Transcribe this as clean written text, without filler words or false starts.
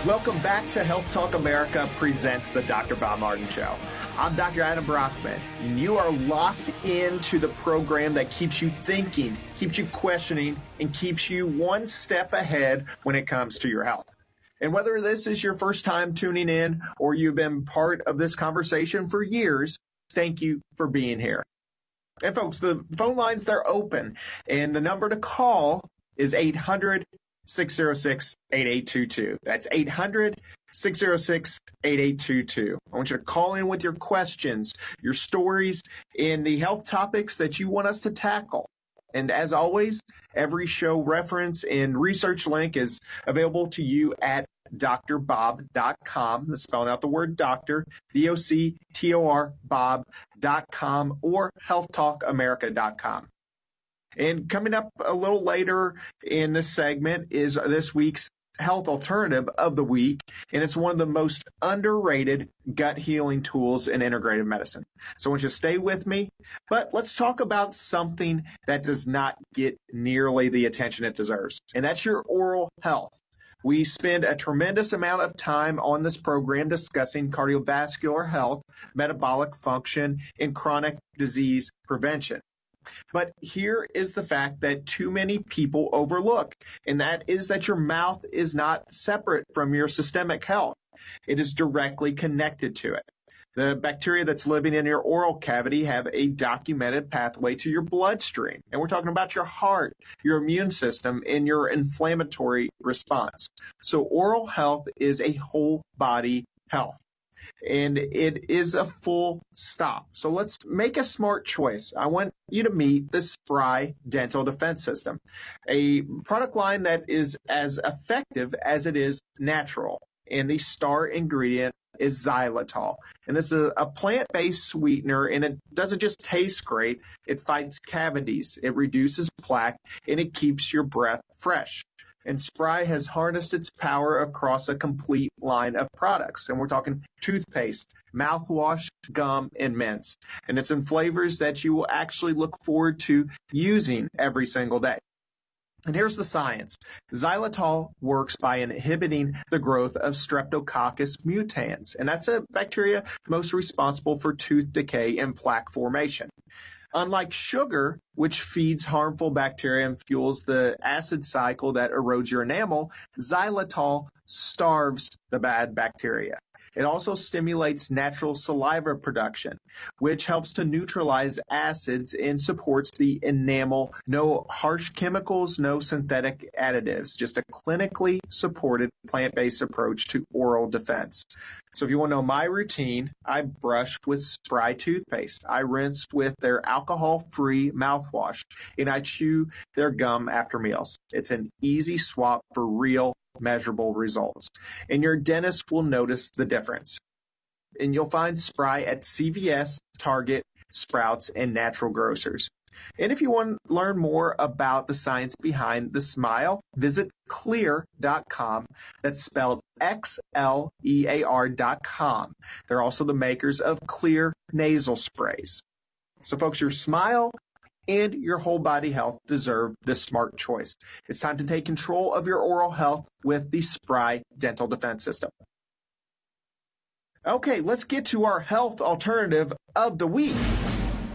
Welcome back to Health Talk America presents the Dr. Bob Martin Show. I'm Dr. Adam Brockman, and you are locked into the program that keeps you thinking, keeps you questioning, and keeps you one step ahead when it comes to your health. And whether this is your first time tuning in or you've been part of this conversation for years, thank you for being here. And folks, the phone lines, they're open, and the number to call is 800-606-8822. That's 800-606-8822. I want you to call in with your questions, your stories, and the health topics that you want us to tackle. And as always, every show reference and research link is available to you at drbob.com. That's spelling out the word doctor, D-O-C-T-O-R, bob.com, or healthtalkamerica.com. And coming up a little later in this segment is this week's health alternative of the week, and it's one of the most underrated gut healing tools in integrative medicine. So I want you to stay with me, but let's talk about something that does not get nearly the attention it deserves, and that's your oral health. We spend a tremendous amount of time on this program discussing cardiovascular health, metabolic function, and chronic disease prevention. But here is the fact that too many people overlook, and that is that your mouth is not separate from your systemic health. It is directly connected to it. The bacteria that's living in your oral cavity have a documented pathway to your bloodstream. And we're talking about your heart, your immune system, and your inflammatory response. So oral health is a whole body health. And it is a full stop. So let's make a smart choice. I want you to meet the Spry Dental Defense System, a product line that is as effective as it is natural. And the star ingredient is xylitol. And this is a plant-based sweetener, and it doesn't just taste great. It fights cavities, it reduces plaque, and it keeps your breath fresh. And Spry has harnessed its power across a complete line of products. And we're talking toothpaste, mouthwash, gum, and mints. And it's in flavors that you will actually look forward to using every single day. And here's the science. Xylitol works by inhibiting the growth of Streptococcus mutans. And that's a bacteria most responsible for tooth decay and plaque formation. Unlike sugar, which feeds harmful bacteria and fuels the acid cycle that erodes your enamel, xylitol starves the bad bacteria. It also stimulates natural saliva production, which helps to neutralize acids and supports the enamel. No harsh chemicals, no synthetic additives, just a clinically supported plant-based approach to oral defense. So if you want to know my routine, I brush with Spry toothpaste. I rinse with their alcohol-free mouthwash, and I chew their gum after meals. It's an easy swap for real measurable results. And your dentist will notice the difference. And you'll find Spry at CVS, Target, Sprouts, and natural grocers. And if you want to learn more about the science behind the smile, visit Xlear.com. That's spelled Xlear.com. They're also the makers of Xlear nasal sprays. So folks, your smile and your whole body health deserve this smart choice. It's time to take control of your oral health with the Spry Dental Defense System. Okay, let's get to our health alternative of the week.